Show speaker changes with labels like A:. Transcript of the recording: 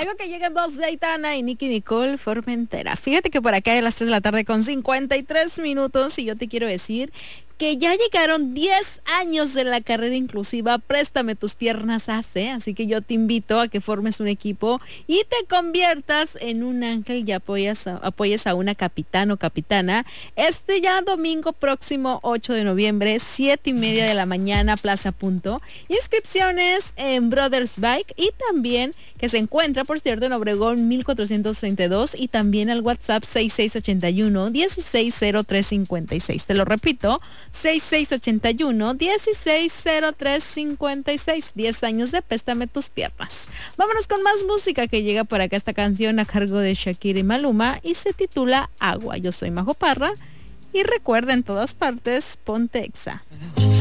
A: Luego que lleguen voz de Aitana y Nicky Nicole Formentera. Fíjate que por acá a las 3 de la tarde con 53 minutos y yo te quiero decir que ya llegaron 10 años de la carrera inclusiva Préstame tus piernas AC, así que yo te invito a que formes un equipo y te conviertas en un ángel y apoyes a una capitán o capitana este ya domingo próximo 8 de noviembre, 7:30 de la mañana, Plaza Punto. Inscripciones en Brothers Bike y también que se encuentra, por cierto, en Obregón 1432 y también al WhatsApp 6681-160356. Te lo repito, 6681-160356. 10 años de Préstame tus piernas. Vámonos con más música que llega por acá. Esta canción a cargo de Shakira y Maluma y se titula Agua. Yo soy Majo Parra y recuerda, en todas partes, ponte Exa.